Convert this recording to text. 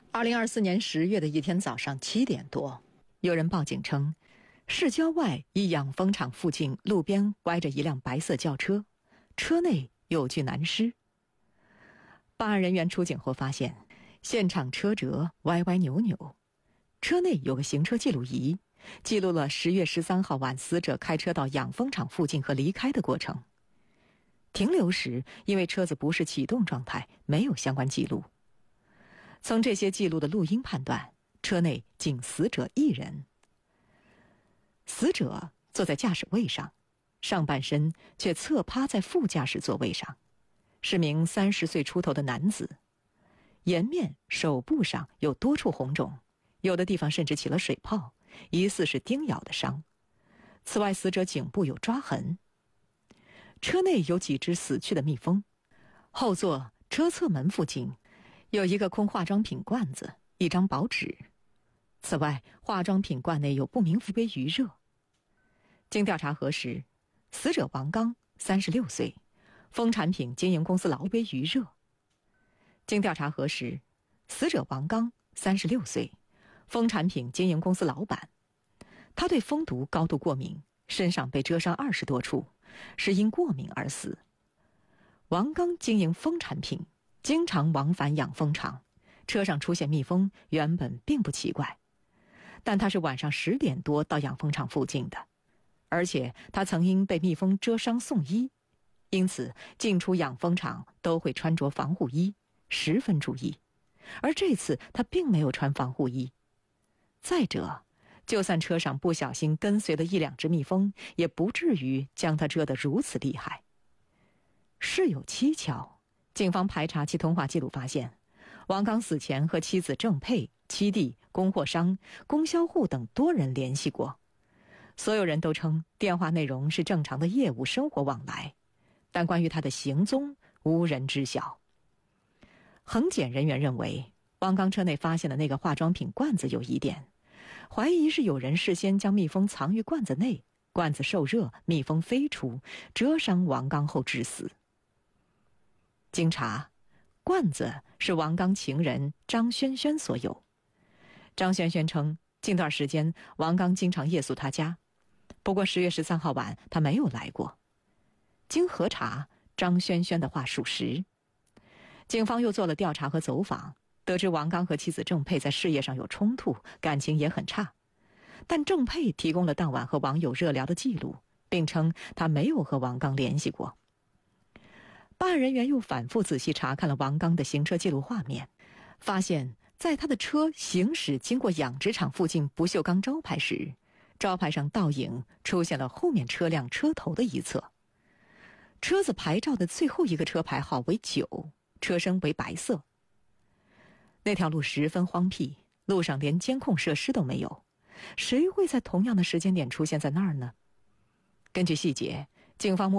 2024年10月的一天早上7点多，有人报警称，市郊外一养蜂场附近路边歪着一辆白色轿车，车内有具男尸。办案人员出警后发现，现场车辙歪歪扭扭，车内有个行车记录仪，记录了10月13号晚死者开车到养蜂场附近和离开的过程。停留时，因为车子不是启动状态，没有相关记录。从这些记录的录音判断，车内仅死者一人。死者坐在驾驶位上，上半身却侧趴在副驾驶座位上，是名30岁出头的男子。颜面、手部上有多处红肿，有的地方甚至起了水泡，疑似是叮咬的伤。此外，死者颈部有抓痕。车内有几只死去的蜜蜂，后座车侧门附近有一个空化妆品罐子，一张薄纸。此外，化妆品罐内有不明浮杯余热。经调查核实，死者王刚36岁，蜂产品经营公司老杯余热。经调查核实，死者王刚36岁，蜂产品经营公司老板。他对蜂毒高度过敏，身上被蛰伤20多处，是因过敏而死。王刚经营蜂产品，经常往返养蜂场，车上出现蜜蜂原本并不奇怪，但他是晚上10点多到养蜂场附近的，而且他曾因被蜜蜂蛰伤送医，因此进出养蜂场都会穿着防护衣，十分注意。而这次他并没有穿防护衣。再者，就算车上不小心跟随了1、2只蜜蜂，也不至于将他蛰得如此厉害。事有蹊跷，警方排查其通话记录发现，王刚死前和妻子郑佩、七弟、供货商、供销户等多人联系过。所有人都称电话内容是正常的业务生活往来，但关于他的行踪无人知晓。衡检人员认为，王刚车内发现的那个化妆品罐子有疑点，怀疑是有人事先将蜜蜂藏于罐子内，罐子受热，蜜蜂飞出，蛰伤王刚后致死。经查，罐子是王刚情人张萱萱所有。张萱萱称，近段时间王刚经常夜宿他家，不过10月13号晚他没有来过。经核查，张萱萱的话属实。警方又做了调查和走访，得知王刚和妻子郑佩在事业上有冲突，感情也很差。但郑佩提供了当晚和网友热聊的记录，并称他没有和王刚联系过。办案人员又反复仔细查看了王刚的行车记录画面，发现在他的车行驶经过养殖场附近不锈钢招牌时，招牌上倒影出现了后面车辆车头的一侧。车子牌照的最后一个车牌号为9，车身为白色。那条路十分荒僻，路上连监控设施都没有，谁会在同样的时间点出现在那儿呢？根据细节，警方